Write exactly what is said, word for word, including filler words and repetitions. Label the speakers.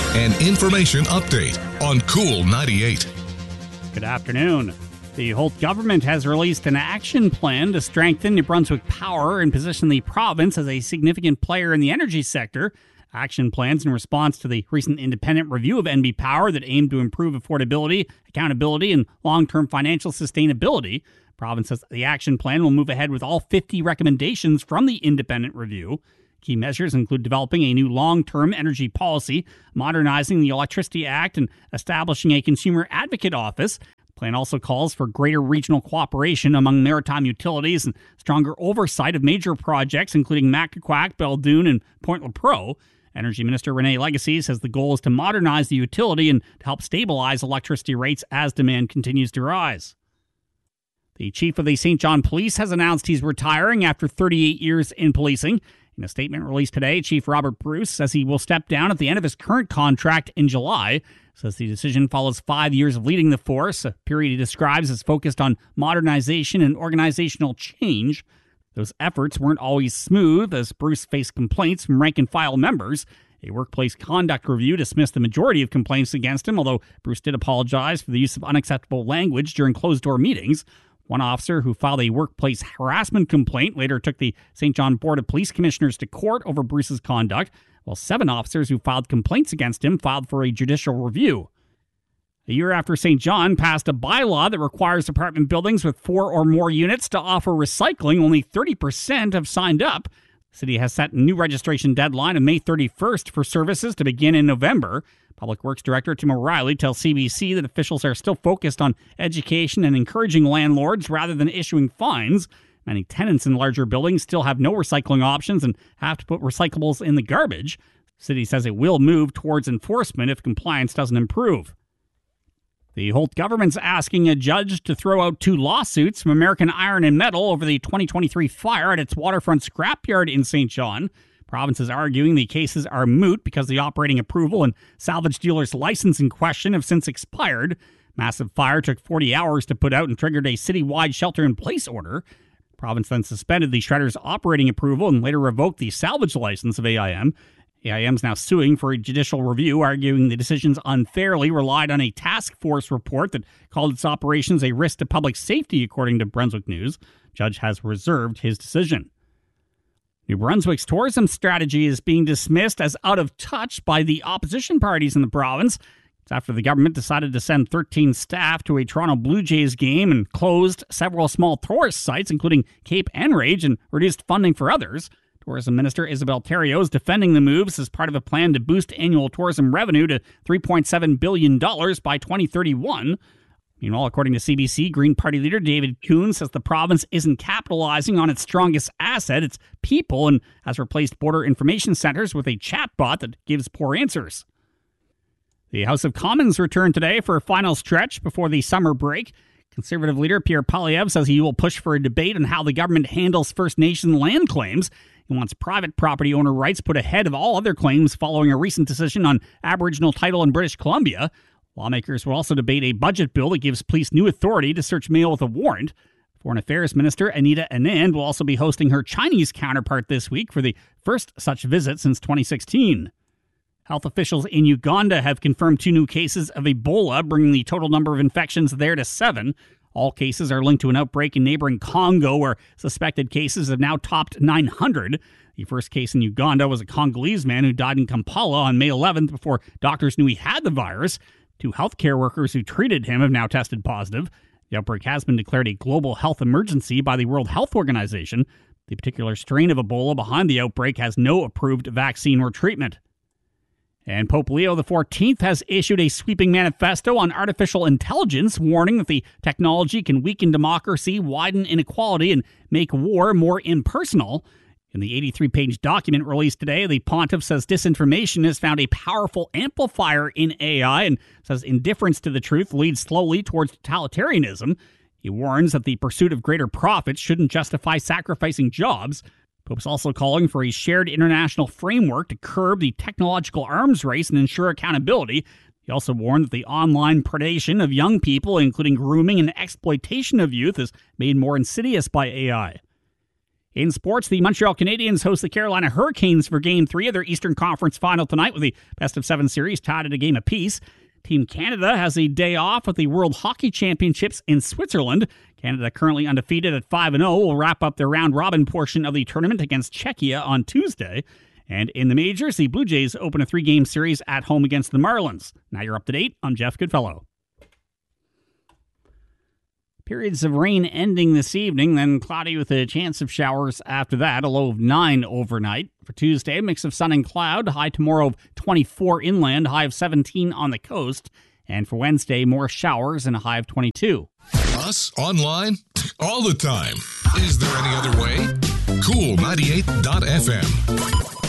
Speaker 1: An information update on Cool ninety-eight.
Speaker 2: Good afternoon. The Holt government has released an action plan to strengthen New Brunswick Power and position the province as a significant player in the energy sector. Action plans in response to the recent independent review of N B Power that aimed to improve affordability, accountability, and long-term financial sustainability. The province says the action plan will move ahead with all fifty recommendations from the independent review. Key measures include developing a new long-term energy policy, modernizing the Electricity Act, and establishing a consumer advocate office. The plan also calls for greater regional cooperation among maritime utilities and stronger oversight of major projects, including Mactaquac, Beldoon, and Point Lepreau. Energy Minister Renee Legacy says the goal is to modernize the utility and to help stabilize electricity rates as demand continues to rise. The chief of the Saint John Police has announced he's retiring after thirty-eight years in policing. In a statement released today, Chief Robert Bruce says he will step down at the end of his current contract in July. Says the decision follows five years of leading the force, a period he describes as focused on modernization and organizational change. Those efforts weren't always smooth, as Bruce faced complaints from rank-and-file members. A workplace conduct review dismissed the majority of complaints against him, although Bruce did apologize for the use of unacceptable language during closed-door meetings. One officer who filed a workplace harassment complaint later took the Saint John Board of Police Commissioners to court over Bruce's conduct, while seven officers who filed complaints against him filed for a judicial review. A year after Saint John passed a bylaw that requires apartment buildings with four or more units to offer recycling, only thirty percent have signed up. The city has set a new registration deadline of May thirty-first for services to begin in November. Public Works Director Tim O'Reilly tells C B C that officials are still focused on education and encouraging landlords rather than issuing fines. Many tenants in larger buildings still have no recycling options and have to put recyclables in the garbage. The city says it will move towards enforcement if compliance doesn't improve. The Holt government's asking a judge to throw out two lawsuits from American Iron and Metal over the twenty twenty-three fire at its waterfront scrapyard in Saint John. The province is arguing the cases are moot because the operating approval and salvage dealer's license in question have since expired. Massive fire took forty hours to put out and triggered a citywide shelter-in-place order. The province then suspended the shredder's operating approval and later revoked the salvage license of A I M. A I M is now suing for a judicial review, arguing the decisions unfairly relied on a task force report that called its operations a risk to public safety, according to Brunswick News. The judge has reserved his decision. New Brunswick's tourism strategy is being dismissed as out of touch by the opposition parties in the province. It's after the government decided to send thirteen staff to a Toronto Blue Jays game and closed several small tourist sites, including Cape Enrage, and reduced funding for others. Tourism Minister Isabel Terrio is defending the moves as part of a plan to boost annual tourism revenue to three point seven billion dollars by twenty thirty-one. Meanwhile, according to C B C, Green Party leader David Coon says the province isn't capitalizing on its strongest asset, its people, and has replaced border information centers with a chatbot that gives poor answers. The House of Commons returned today for a final stretch before the summer break. Conservative leader Pierre Poilievre says he will push for a debate on how the government handles First Nation land claims. He wants private property owner rights put ahead of all other claims following a recent decision on Aboriginal title in British Columbia. Lawmakers will also debate a budget bill that gives police new authority to search mail with a warrant. Foreign Affairs Minister Anita Anand will also be hosting her Chinese counterpart this week for the first such visit since twenty sixteen. Health officials in Uganda have confirmed two new cases of Ebola, bringing the total number of infections there to seven. All cases are linked to an outbreak in neighboring Congo, where suspected cases have now topped nine hundred. The first case in Uganda was a Congolese man who died in Kampala on May eleventh before doctors knew he had the virus. Two healthcare workers who treated him have now tested positive. The outbreak has been declared a global health emergency by the World Health Organization. The particular strain of Ebola behind the outbreak has no approved vaccine or treatment. And Pope Leo the fourteenth has issued a sweeping manifesto on artificial intelligence, warning that the technology can weaken democracy, widen inequality, and make war more impersonal. In the eighty-three page document released today, the pontiff says disinformation has found a powerful amplifier in A I and says indifference to the truth leads slowly towards totalitarianism. He warns that the pursuit of greater profits shouldn't justify sacrificing jobs. Pope's also calling for a shared international framework to curb the technological arms race and ensure accountability. He also warned that the online predation of young people, including grooming and exploitation of youth, is made more insidious by A I. In sports, the Montreal Canadiens host the Carolina Hurricanes for Game three of their Eastern Conference Final tonight with the best-of-seven series tied at a game apiece. Team Canada has a day off with the World Hockey Championships in Switzerland. Canada, currently undefeated at five and oh, will wrap up their round-robin portion of the tournament against Czechia on Tuesday. And in the majors, the Blue Jays open a three-game series at home against the Marlins. Now you're up to date. I'm Jeff Goodfellow. Periods of rain ending this evening, then cloudy with a chance of showers after that, a low of nine overnight. For Tuesday, a mix of sun and cloud, high tomorrow of twenty-four inland, high of seventeen on the coast. And for Wednesday, more showers and a high of twenty-two.
Speaker 1: Us online all the time. Is there any other way? Cool ninety-eight dot f m.